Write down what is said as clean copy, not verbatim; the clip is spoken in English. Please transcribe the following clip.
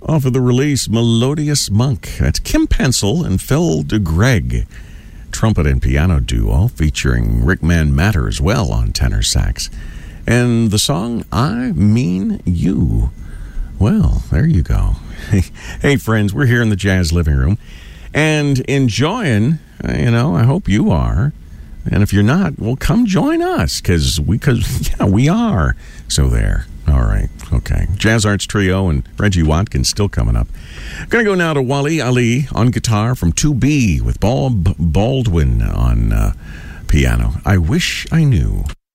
off of the release Melodious Monk. That's Kim Pencil and Phil DeGreg, trumpet and piano duo, featuring Rickman Matter as well on tenor sax. And the song, I Mean You. Well, there you go. Hey, friends, we're here in the Jazz Living Room and enjoying, I hope you are. And if you're not, well, come join us, because we are. So there. All right. Okay. Jazz Arts Trio and Reggie Watkins still coming up. Going to go now to Wally Ali on guitar from 2B with Bob Baldwin on piano. I Wish I Knew.